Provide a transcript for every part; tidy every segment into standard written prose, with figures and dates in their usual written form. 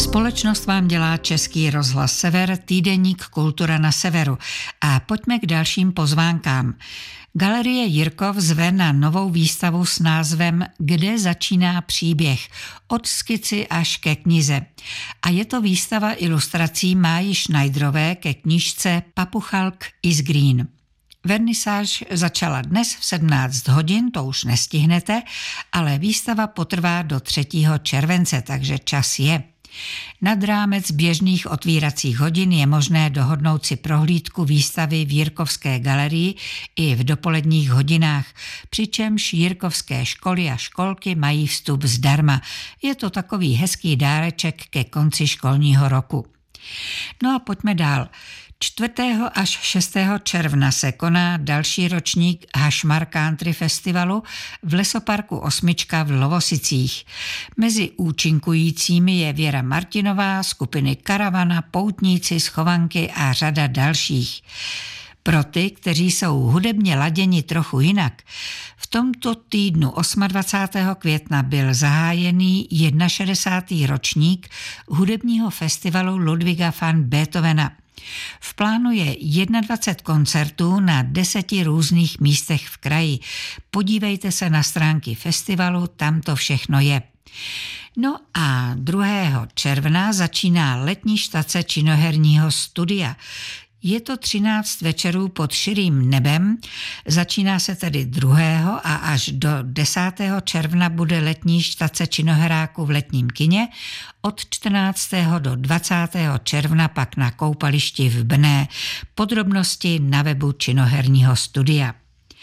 Společnost vám dělá Český rozhlas Sever, týdeník Kultura na Severu. A pojďme k dalším pozvánkám. Galerie Jirkov zve na novou výstavu s názvem Kde začíná příběh? Od skici až ke knize. A je to výstava ilustrací Máji Schneiderové ke knížce Papuchalk is Green. Vernisáž začala dnes v 17 hodin, to už nestihnete, ale výstava potrvá do 3. července, takže čas je. Nad rámec běžných otvíracích hodin je možné dohodnout si prohlídku výstavy v Jirkovské galerii i v dopoledních hodinách, přičemž jirkovské školy a školky mají vstup zdarma. Je to takový hezký dáreček ke konci školního roku. No a pojďme dál. 4. až 6. června se koná další ročník Hašmar Country Festivalu v lesoparku Osmička v Lovosicích. Mezi účinkujícími je Věra Martinová, skupiny Karavana, Poutníci, Schovanky a řada dalších. Pro ty, kteří jsou hudebně laděni trochu jinak, v tomto týdnu 28. května byl zahájený 61. ročník hudebního festivalu Ludwiga van Beethovena. V plánu je 21 koncertů na 10 různých místech v kraji. Podívejte se na stránky festivalu, tam to všechno je. No a 2. června začíná letní štace činoherního studia. Je to 13 večerů pod širým nebem, začíná se tedy 2. a až do 10. června bude letní štace činoheráku v letním kině, od 14. do 20. června pak na koupališti v Brně. Podrobnosti na webu činoherního studia.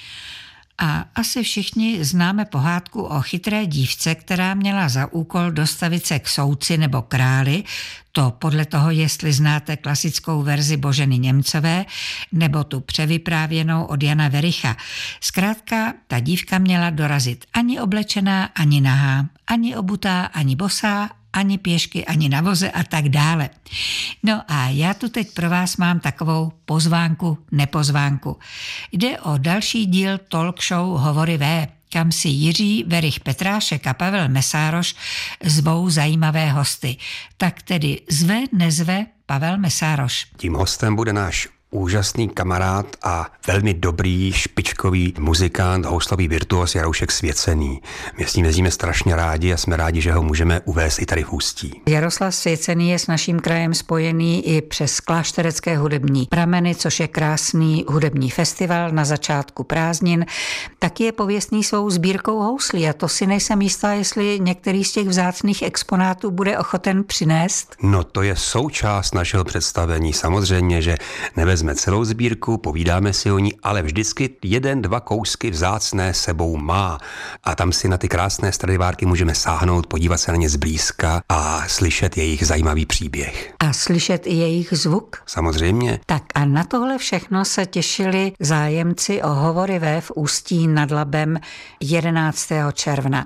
A asi všichni známe pohádku o chytré dívce, která měla za úkol dostavit se k soudci nebo králi, to podle toho, jestli znáte klasickou verzi Boženy Němcové nebo tu převyprávěnou od Jana Vericha. Zkrátka, ta dívka měla dorazit ani oblečená, ani nahá, ani obutá, ani bosá, ani pěšky, ani na voze a tak dále. No a já tu teď pro vás mám takovou pozvánku, nepozvánku. Jde o další díl talk show Hovory V, kam si Jiří Verich Petrášek a Pavel Mesároš zvou zajímavé hosty. Tak tedy zve, nezve Pavel Mesároš. Tím hostem bude náš úžasný kamarád a velmi dobrý špičkový muzikant, houslový virtuos Jaroušek Svěcený. My s ním jezdíme strašně rádi a jsme rádi, že ho můžeme uvést i tady v Ústí. Jaroslav Svěcený je s naším krajem spojený i přes Klášterecké hudební prameny, což je krásný hudební festival na začátku prázdnin. Taky je pověstný svou sbírkou houslí a to si nejsem jistá, jestli některý z těch vzácných exponátů bude ochoten přinést. No to je součást našeho představení. Samozřejmě, že nevezme celou sbírku, povídáme si o ní, ale vždycky 1-2 kousky vzácné sebou má. A tam si na ty krásné Stradivárky můžeme sáhnout, podívat se na ně zblízka a slyšet jejich zajímavý příběh. A slyšet i jejich zvuk? Samozřejmě. Tak a na tohle všechno se těšili zájemci o Hovory V v Ústí nad Labem 11. června.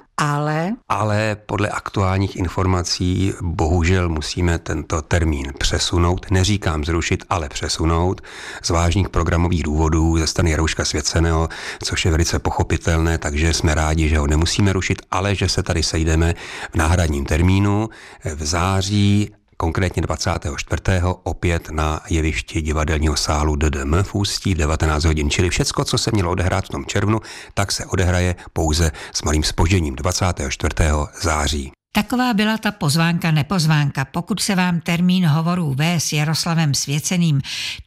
Ale podle aktuálních informací bohužel musíme tento termín přesunout. Neříkám zrušit, ale přesunout z vážných programových důvodů ze strany Jarouška Svěceného, což je velice pochopitelné, takže jsme rádi, že ho nemusíme rušit, ale že se tady sejdeme v náhradním termínu v září, konkrétně 24. opět na jevišti divadelního sálu DDM v Ústí v 19 hodin. Čili všecko, co se mělo odehrát v tom červnu, tak se odehraje pouze s malým zpožděním 24. září. Taková byla ta pozvánka nepozvánka. Pokud se vám termín hovorů V s Jaroslavem Svěceným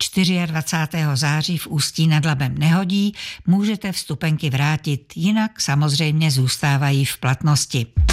24. září v Ústí nad Labem nehodí, můžete vstupenky vrátit, jinak samozřejmě zůstávají v platnosti.